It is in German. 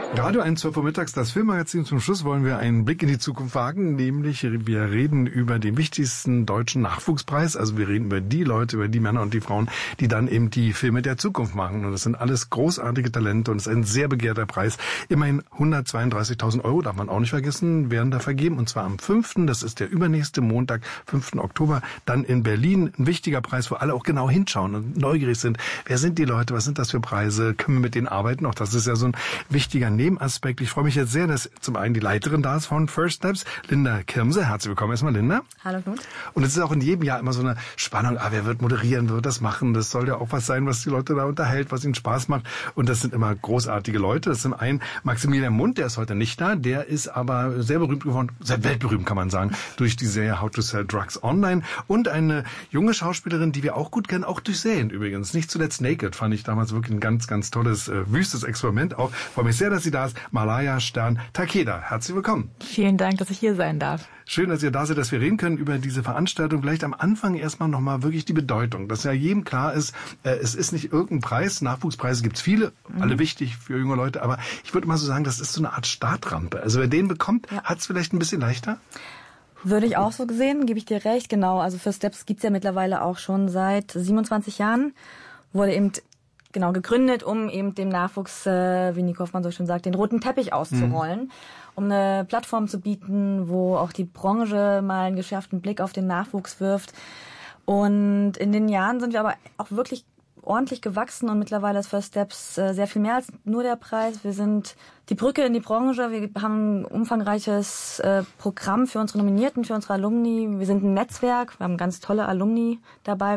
Radio 1, 12 Uhr mittags, das Filmmagazin. Zum Schluss wollen wir einen Blick in die Zukunft wagen, nämlich wir reden über den wichtigsten deutschen Nachwuchspreis. Also wir reden über die Leute, über die Männer und die Frauen, die dann eben die Filme der Zukunft machen. Und das sind alles großartige Talente und es ist ein sehr begehrter Preis. Immerhin 132.000 Euro, darf man auch nicht vergessen, werden da vergeben. Und zwar am 5., das ist der übernächste Montag, 5. Oktober, dann in Berlin. Ein wichtiger Preis, wo alle auch genau hinschauen und neugierig sind. Wer sind die Leute? Was sind das für Preise? Können wir mit denen arbeiten? Auch das ist ja so ein wichtiger Nebenaspekt. Ich freue mich jetzt sehr, dass zum einen die Leiterin da ist von First Steps, Linda Kirmse. Herzlich willkommen erstmal, Linda. Hallo, Knut. Und es ist auch in jedem Jahr immer so eine Spannung. Wer wird moderieren, wer wird das machen? Das soll ja auch was sein, was die Leute da unterhält, was ihnen Spaß macht. Und das sind immer großartige Leute. Das ist zum einen Maximilian Mundt, der ist heute nicht da. Der ist aber sehr berühmt geworden, sehr weltberühmt kann man sagen, durch die Serie How to Sell Drugs Online. Und eine junge Schauspielerin, die wir auch gut kennen, auch durch Serien übrigens. Nicht zuletzt Naked fand ich damals wirklich ein ganz, ganz tolles, wüstes Experiment. Auch freue mich sehr, dass sie da ist. Malaya Stern Takeda. Herzlich willkommen. Vielen Dank, dass ich hier sein darf. Schön, dass ihr da seid, dass wir reden können über diese Veranstaltung. Vielleicht am Anfang erstmal nochmal wirklich die Bedeutung, dass ja jedem klar ist, es ist nicht irgendein Preis. Nachwuchspreise gibt's viele, alle wichtig für junge Leute. Aber ich würde mal so sagen, das ist so eine Art Startrampe. Also wer den bekommt, hat's vielleicht ein bisschen leichter? Würde ich auch so gesehen, gebe ich dir recht. Genau, also First Steps gibt's ja mittlerweile auch schon seit 27 Jahren. Wurde eben gegründet, um eben dem Nachwuchs, wie Nico Hoffmann so schön sagt, den roten Teppich auszurollen, um eine Plattform zu bieten, wo auch die Branche mal einen geschärften Blick auf den Nachwuchs wirft. Und in den Jahren sind wir aber auch wirklich ordentlich gewachsen und mittlerweile ist First Steps sehr viel mehr als nur der Preis. Wir sind die Brücke in die Branche, wir haben ein umfangreiches Programm für unsere Nominierten, für unsere Alumni. Wir sind ein Netzwerk, wir haben ganz tolle Alumni dabei.